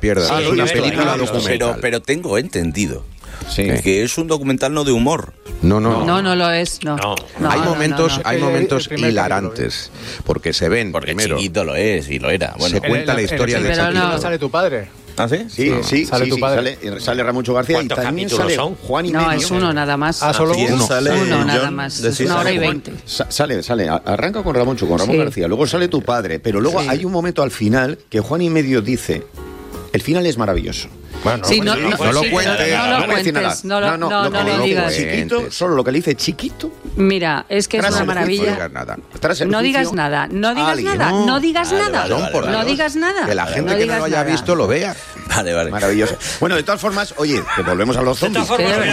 pierdas. Es una película documental. Pero tengo entendido que es un documental no de humor. No lo es. Hay momentos hilarantes, porque se ven, porque primero, Chiquito lo es y lo era. Bueno, se cuenta la historia de Chiquito. No sale tu padre. ¿Ah, sí? Sí, sale tu padre. Sale Ramoncho García y también sale Juan y medio. No, es uno nada más. Solo uno. Uno nada más. Es 1 hora y 20. Sale, arranca con Ramón García, luego sale tu padre, pero luego hay un momento al final que Juan y medio dice, el final es maravilloso. Bueno, no lo cuentes. No lo digas. Chiquito, solo lo que le dice Chiquito. Mira, es que es una maravilla. No digas nada. No digas nada. Que la gente que no lo haya visto lo vea. Vale. Maravilloso. Bueno, de todas formas, oye, que volvemos a los zombies.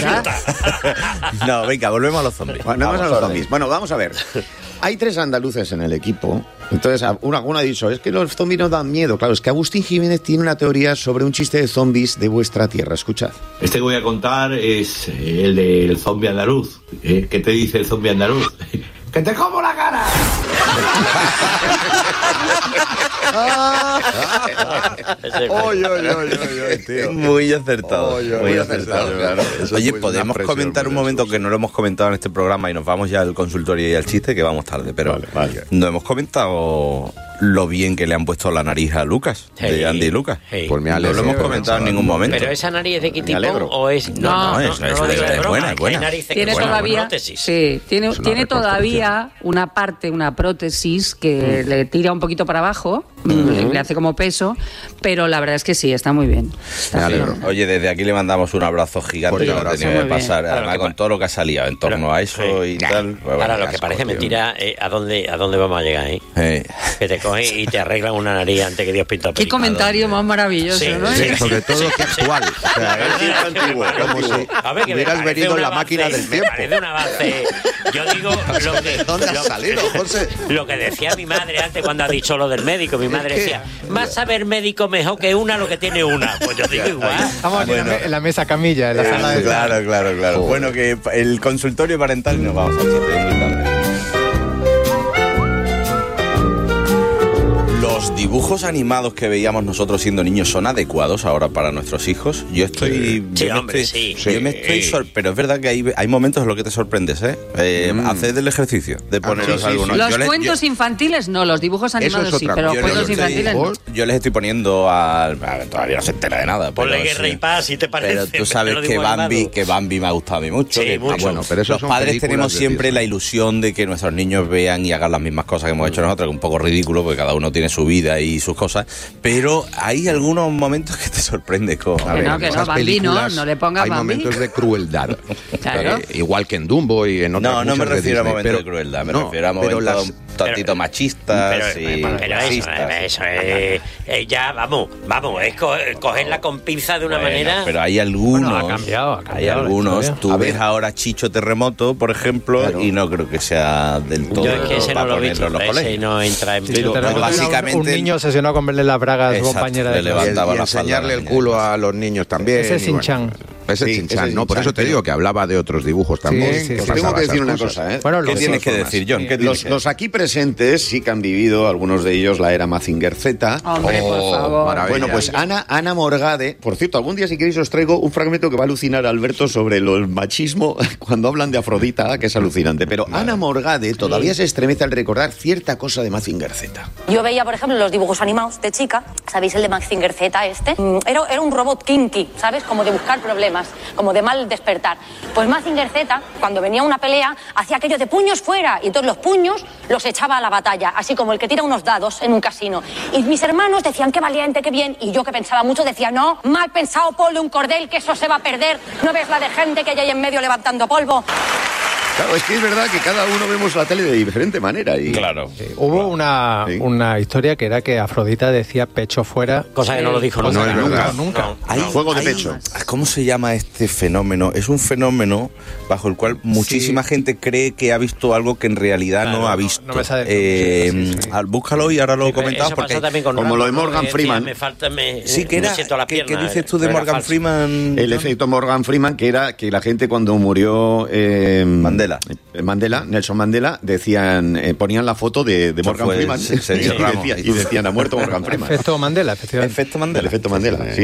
No, venga, volvemos a los zombies. Bueno, vamos a ver. Hay 3 andaluces en el equipo. Entonces, alguno ha dicho, es que los zombies nos dan miedo. Claro, es que Agustín Jiménez tiene una teoría sobre un chiste de zombies de vuestra tierra. Escuchad. Este que voy a contar es el del zombie andaluz. ¿Qué te dice el zombie andaluz? ¡Que te como la cara! Tío. Muy acertado. Muy acertado, claro. Oye, podemos comentar un momento que no lo hemos comentado en este programa y nos vamos ya al consultorio y al chiste, que vamos tarde, pero no hemos comentado lo bien que le han puesto la nariz a Lucas, de Andy y Lucas. Pues me alegro. No lo hemos comentado en ningún momento. ¿Pero esa nariz es de qué tipo o es...? No, es buena. Tiene todavía, tiene todavía una parte, una prótesis que le tira un poquito para abajo, le hace como peso, pero la verdad es que sí, está muy bien. Oye, desde aquí le mandamos un abrazo gigante que no tenía que pasar, además con todo lo que ha salido en torno a eso y tal. Para lo que parece mentira, ¿a dónde vamos a llegar ahí? Que te cogen y te arreglan una nariz antes que Dios pinta el Qué comentario más maravilloso, ¿no? Sí, sobre todo que actual. O sea, es antiguo, como si hubieras venido en la máquina del tiempo. Me parece un avance. Yo digo ¿Dónde has salido, José? Lo que decía mi madre antes cuando ha dicho lo del médico. Mi madre decía, vas a ver médico mejor que una lo que tiene una. Pues yo digo igual. Estamos en la mesa camilla, en la sala de... Claro. Bueno, que el consultorio parental, nos vamos al chiste. ¿Los dibujos animados que veíamos nosotros siendo niños son adecuados ahora para nuestros hijos? Yo estoy... Pero es verdad que hay momentos en los que te sorprendes, haced el ejercicio de poneros algunos. Los cuentos infantiles no, los dibujos animados sí, pero cuentos infantiles no. Yo les estoy poniendo todavía no se entera de nada. Ponle Guerra y Paz, si te parece. Pero tú sabes que Bambi me ha gustado a mí mucho. Sí, mucho. Bueno, pero los padres tenemos siempre la ilusión de que nuestros niños vean y hagan las mismas cosas que hemos hecho nosotros, que es un poco ridículo porque cada uno tiene su vida y sus cosas, pero hay algunos momentos que te sorprendes con... Que no, Bambi no le pongas Bambi. Hay momentos de crueldad. Claro. Igual que en Dumbo y en otras No me refiero a momentos de crueldad, me refiero a momentos un tantito machistas pero eso es ya, vamos, es cogerla con pinza de una manera... Pero hay algunos... Bueno, ha cambiado hay algunos... Tú ves ahora Chicho Terremoto, por ejemplo, y no creo que sea del todo... Yo es que ese no lo he visto, ese no entra en... Básicamente... Un niño obsesionado con verle las bragas a su compañera de y enseñarle el culo a los niños también. Ese es Shin-Chan. Ese es Shin-Chan, ¿no? Por eso te digo que hablaba de otros dibujos también. Sí. Tengo que decir una cosa, Bueno, ¿qué tienes que decir, John? Los aquí presentes sí que han vivido, algunos de ellos, la era Mazinger Z. Hombre, por favor. Maravilla. Bueno, pues Ana Morgade, por cierto, algún día si queréis os traigo un fragmento que va a alucinar a Alberto sobre el machismo cuando hablan de Afrodita, que es alucinante. Pero Ana Morgade todavía se estremece al recordar cierta cosa de Mazinger Z. Yo veía, por ejemplo, los dibujos animados de chica, ¿sabéis el de Mazinger Z este? Era un robot kinky, ¿sabes? Como de buscar problemas, como de mal despertar. Pues Mazinger Z, cuando venía una pelea, hacía aquello de puños fuera, y todos los puños los echaba a la batalla, así como el que tira unos dados en un casino. Y mis hermanos decían, qué valiente, qué bien, y yo que pensaba mucho decía, no, mal pensado, ponle un cordel, que eso se va a perder, ¿no ves la de gente que hay ahí en medio levantando polvo? Claro, es que es verdad que cada uno vemos la tele de diferente manera. Y... Claro. Hubo una historia que era que Afrodita decía pecho fuera. Cosa que no lo dijo nunca. Hay fuego de pecho. ¿Cómo se llama este fenómeno? Es un fenómeno bajo el cual muchísima gente cree que ha visto algo que en realidad no ha visto. No me sale búscalo y ahora lo comentamos. Porque como lo de Morgan Freeman. ¿Qué dices tú de Morgan Freeman? El efecto Morgan Freeman, que era que la gente cuando murió... Nelson Mandela, decían, ponían la foto de Morgan Freeman y decían, ha muerto Morgan Freeman. Efecto Mandela, efectivamente. El efecto Mandela, sí.